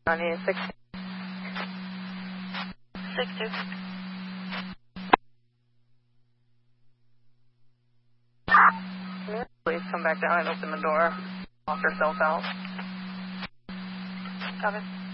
I need 6. 6-2. Please come back down and open the door. Lock herself out. Copy.